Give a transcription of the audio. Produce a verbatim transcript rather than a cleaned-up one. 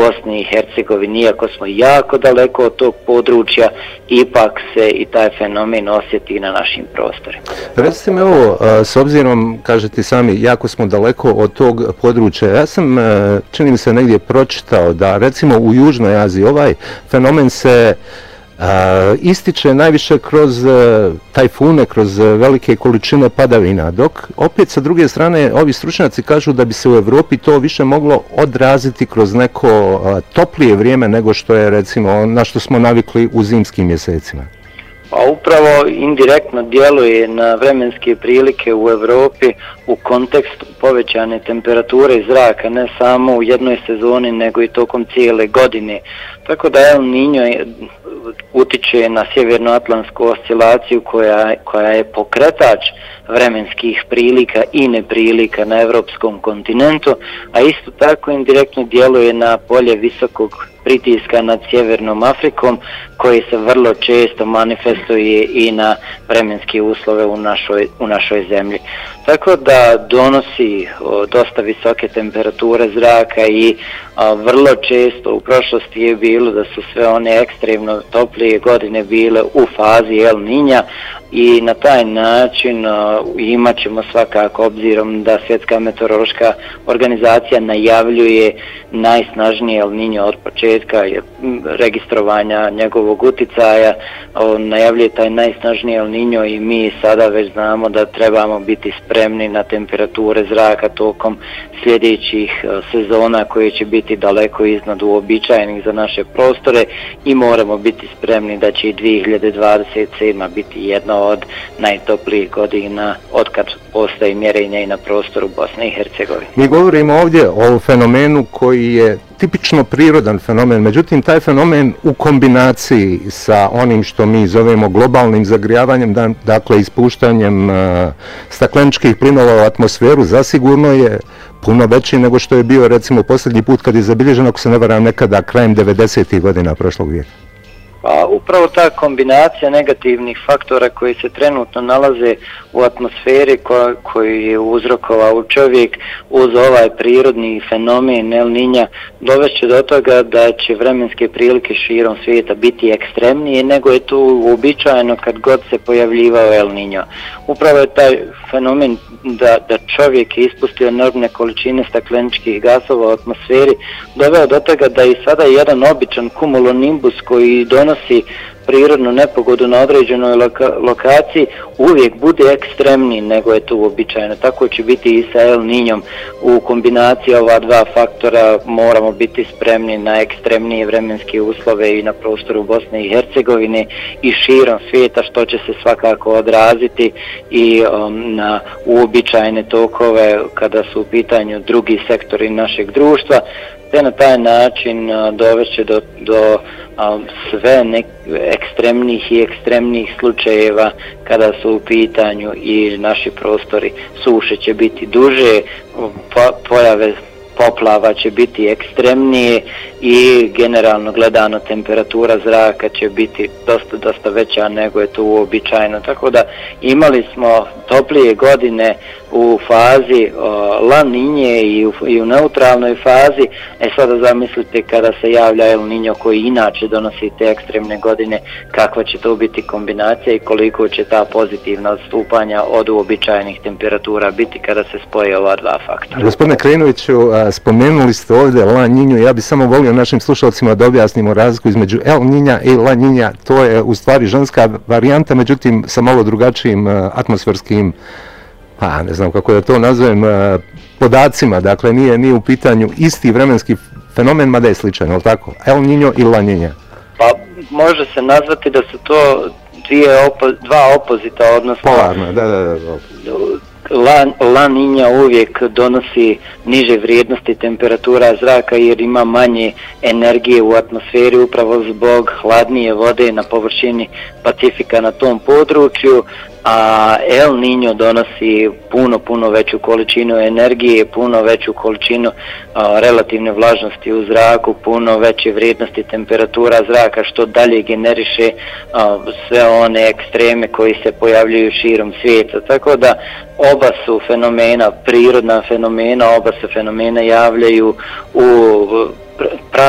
Bosni i Hercegovini. Iako smo jako daleko od tog područja, ipak se i taj fenomen osjeti na našim prostorima. Recite mi ovo, s obzirom, kažete sami, jako smo daleko od tog područja. Ja sam, čini mi se, negdje pročitao da recimo u Južnoj Aziji ovaj fenomen se Uh, ističe najviše kroz uh, tajfune, kroz uh, velike količine padavina, dok opet sa druge strane ovi stručnjaci kažu da bi se u Europi to više moglo odraziti kroz neko uh, toplije vrijeme nego što je recimo na što smo navikli u zimskim mjesecima. Pa upravo indirektno djeluje na vremenske prilike u Europi u kontekstu povećane temperature zraka, ne samo u jednoj sezoni nego i tokom cijele godine. Tako da El Niño utiče na sjevernoatlantsku oscilaciju koja, koja je pokretač vremenskih prilika i neprilika na evropskom kontinentu, a isto tako indirektno djeluje na polje visokog pritiska nad Sjevernom Afrikom, koji se vrlo često manifestuje i na vremenske uslove u našoj, u našoj zemlji. Tako da donosi o, dosta visoke temperature zraka i a, vrlo često u prošlosti je bilo da su sve one ekstremno toplije godine bile u fazi El Niña, i na taj način uh, imat ćemo svakako, obzirom da Svjetska meteorološka organizacija najavljuje najsnažniji El Niño od početka je, registrovanja njegovog uticaja, uh, najavljuje taj najsnažniji El Niño i mi sada već znamo da trebamo biti spremni na temperature zraka tokom sljedećih uh, sezona koje će biti daleko iznad uobičajenih za naše prostore i moramo biti spremni da će i dvije hiljade dvadeset sedma biti jedna od najtoplijih godina otkad postoji mjerenja i na prostoru Bosne i Hercegovine. Mi govorimo ovdje o fenomenu koji je tipično prirodan fenomen, međutim taj fenomen u kombinaciji sa onim što mi zovemo globalnim zagrijavanjem, dakle ispuštanjem uh, stakleničkih plinova u atmosferu, zasigurno je puno veći nego što je bio recimo posljednji put kad je zabilježeno, ako se ne varam, nekada krajem devedesetih godina prošlog vijeka. Pa upravo ta kombinacija negativnih faktora koji se trenutno nalaze u atmosferi ko, koji je uzrokovao čovjek uz ovaj prirodni fenomen El Niña dovešće do toga da će vremenske prilike širom svijeta biti ekstremnije nego je to uobičajeno kad god se pojavljivao El Niño. Upravo je taj fenomen da, da čovjek je ispustio enormne količine stakleničkih gasova u atmosferi doveo do toga da i sada jedan običan cumulonimbus koji donosi prirodnu nepogodu na određenoj loka, lokaciji uvijek bude ekstremniji nego je to uobičajeno. Tako će biti i sa El Niñom. U kombinaciji ova dva faktora moramo biti spremni na ekstremnije vremenske uslove i na prostoru Bosne i Hercegovine i širom svijeta, što će se svakako odraziti i um, na uobičajene tokove kada su u pitanju drugi sektori našeg društva, te na taj način uh, dovešće do, do um, sve nek ekstremnih i ekstremnih slučajeva kada su u pitanju i naši prostori. Suše će biti duže, po, pojave poplava će biti ekstremnije i generalno gledano temperatura zraka će biti dosta, dosta veća nego je to uobičajeno. Tako da imali smo toplije godine u fazi o, La Niñe i u, i u neutralnoj fazi. E sada zamislite kada se javlja El Niño koji inače donosi te ekstremne godine, kakva će to biti kombinacija i koliko će ta pozitivna odstupanja od uobičajenih temperatura biti kada se spoje ova dva faktora. Gospodine Krajinoviću, spomenuli ste ovdje La Niñu, ja bih samo volio našim slušalcima da objasnimo razliku između El Niña i La Niña. To je u stvari ženska varijanta, međutim sa malo drugačijim atmosferskim, pa ne znam kako da to nazovem, podacima. Dakle, nije, nije u pitanju isti vremenski fenomen, mada je sličan, je li tako? El Niño i La Niña. Pa može se nazvati da su to dvije opo, dva opozita, odnosno polarno, da, da, da, da. La, La Niña uvijek donosi niže vrijednosti temperatura zraka jer ima manje energije u atmosferi upravo zbog hladnije vode na površini Pacifika na tom području, a El Niño donosi puno, puno veću količinu energije, puno veću količinu a, relativne vlažnosti u zraku, puno veće vrijednosti temperatura zraka, što dalje generiše a, sve one ekstreme koji se pojavljuju širom svijeta. Tako da oba su fenomena, prirodna fenomena, oba se fenomena javljaju u